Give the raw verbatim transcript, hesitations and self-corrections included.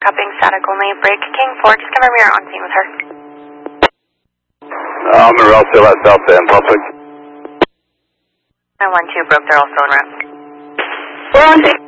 Copying static only. Break King four. Just confirm you're on scene with her. Uh, I'm in Route still at South End Public. nine one two broke. They're also en route. We're on scene.